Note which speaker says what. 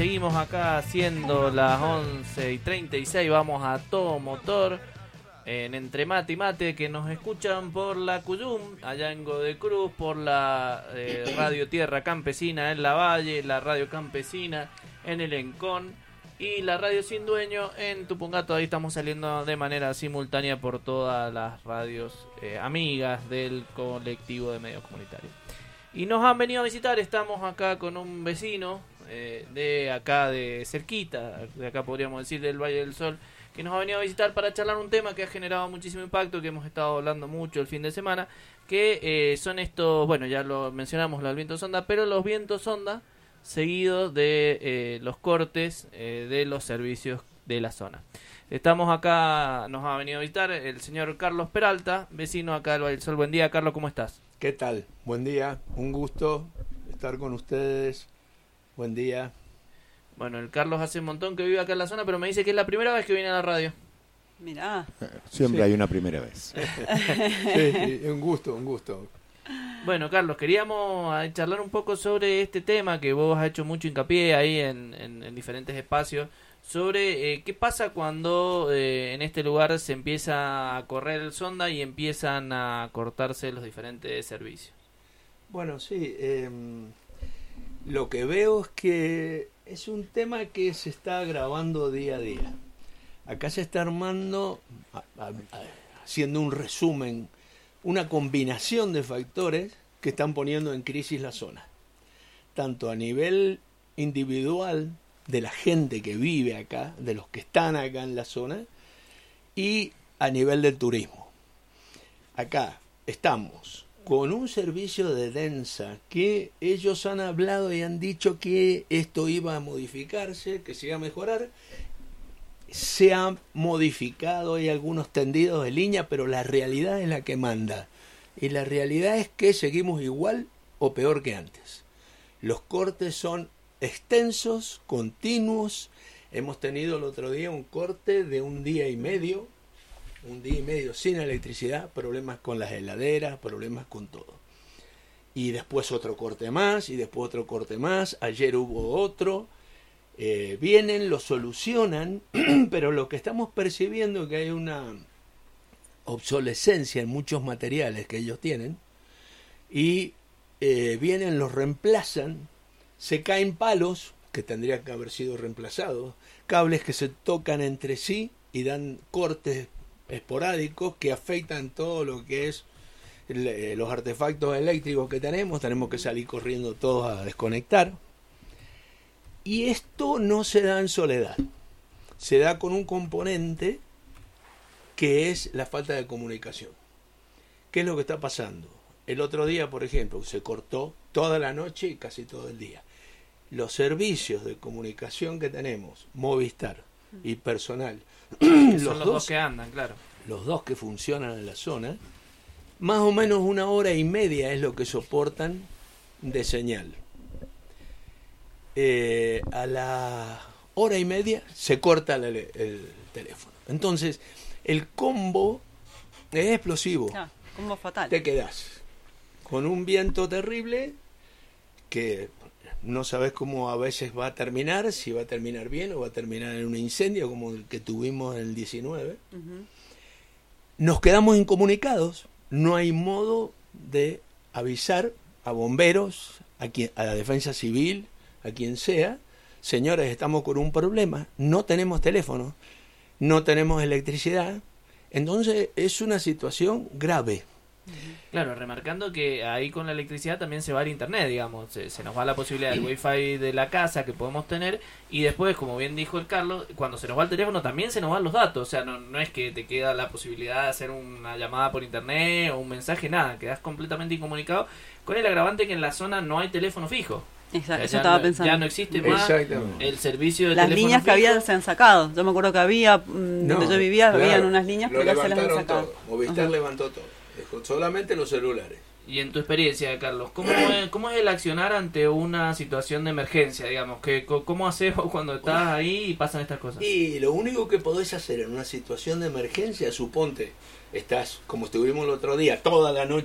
Speaker 1: seguimos acá haciendo las 11:36, vamos a todo motor en Entre Mate y Mate, que nos escuchan por la Cuyum, allá en Godecruz, por la Radio Tierra Campesina en La Valle, la Radio Campesina en el Encón y la Radio Sin Dueño en Tupungato. Ahí estamos saliendo de manera simultánea por todas las radios amigas del colectivo de medios comunitarios. Y nos han venido a visitar, estamos acá con un vecino de acá de cerquita, de acá podríamos decir del Valle del Sol, que nos ha venido a visitar para charlar un tema que ha generado muchísimo impacto, que hemos estado hablando mucho el fin de semana, que son estos, bueno, ya lo mencionamos, los vientos sonda, pero los vientos sonda seguidos de los cortes de los servicios de la zona. Estamos acá, nos ha venido a visitar el señor Carlos Peralta, vecino acá del Valle del Sol. Buen día, Carlos, ¿cómo estás?
Speaker 2: ¿Qué tal? Buen día, un gusto estar con ustedes. Buen día.
Speaker 1: Bueno, el Carlos hace un montón que vive acá en la zona, pero me dice que es la primera vez que viene a la radio.
Speaker 3: Mirá.
Speaker 4: Siempre
Speaker 2: Sí.
Speaker 4: hay una primera vez.
Speaker 2: Sí, un gusto, un gusto.
Speaker 1: Bueno, Carlos, queríamos charlar un poco sobre este tema que vos has hecho mucho hincapié ahí en diferentes espacios, sobre qué pasa cuando en este lugar se empieza a correr el sonda y empiezan a cortarse los diferentes servicios.
Speaker 2: Bueno, sí, lo que veo es que es un tema que se está agravando día a día. Acá se está armando, haciendo un resumen, una combinación de factores que están poniendo en crisis la zona. Tanto a nivel individual, de la gente que vive acá, de los que están acá en la zona, y a nivel del turismo. Acá estamos con un servicio de Densa que ellos han hablado y han dicho que esto iba a modificarse, que se iba a mejorar. Se ha modificado, hay algunos tendidos de línea, pero la realidad es la que manda. Y la realidad es que seguimos igual o peor que antes. Los cortes son extensos, continuos. Hemos tenido el otro día un corte de un día y medio sin electricidad, problemas con las heladeras, problemas con todo. Y después otro corte más, y después otro corte más. Ayer hubo otro. Vienen, lo solucionan, pero lo que estamos percibiendo es que hay una obsolescencia en muchos materiales que ellos tienen, y vienen, los reemplazan, se caen palos que tendrían que haber sido reemplazados, cables que se tocan entre sí y dan cortes esporádicos que afectan todo lo que es los artefactos eléctricos que tenemos que salir corriendo todos a desconectar. Y esto no se da en soledad, se da con un componente que es la falta de comunicación. ¿Qué es lo que está pasando? El otro día, por ejemplo, se cortó toda la noche y casi todo el día. Los servicios de comunicación que tenemos, Movistar y Personal,
Speaker 1: Son los dos que andan, claro.
Speaker 2: Los dos que funcionan en la zona, más o menos 1 hora y media es lo que soportan de señal. A la hora y media se corta el teléfono. Entonces, el combo es explosivo.
Speaker 3: Claro, combo fatal.
Speaker 2: Te quedás con un viento terrible que no sabes cómo a veces va a terminar, si va a terminar bien o va a terminar en un incendio como el que tuvimos en el 19.
Speaker 3: Uh-huh.
Speaker 2: Nos quedamos incomunicados, no hay modo de avisar a bomberos, a la defensa civil, a quien sea: señores, estamos con un problema, no tenemos teléfono, no tenemos electricidad. Entonces es una situación grave.
Speaker 1: Claro, remarcando que ahí con la electricidad también se va el internet, digamos, se nos va la posibilidad del wifi de la casa que podemos tener, y después, como bien dijo el Carlos, cuando se nos va el teléfono también se nos van los datos. O sea, no es que te queda la posibilidad de hacer una llamada por internet o un mensaje, nada, quedas completamente incomunicado, con el agravante que en la zona no hay teléfono fijo.
Speaker 3: Exacto, eso
Speaker 1: Ya
Speaker 3: estaba
Speaker 1: no,
Speaker 3: pensando.
Speaker 1: ya no existe más el servicio de
Speaker 3: las
Speaker 1: teléfono
Speaker 3: líneas que
Speaker 1: fijo.
Speaker 3: había se han sacado. Yo me acuerdo que había, donde yo vivía, habían unas líneas, pero ya se las han sacado.
Speaker 2: todo. Movistar levantó todo. Dejó solamente los celulares.
Speaker 1: Y en tu experiencia, Carlos, ¿cómo es el accionar ante una situación de emergencia, digamos? ¿Cómo haces vos cuando estás ahí y pasan estas cosas?
Speaker 2: Y lo único que podés hacer en una situación de emergencia, suponte, estás, como estuvimos el otro día, toda la noche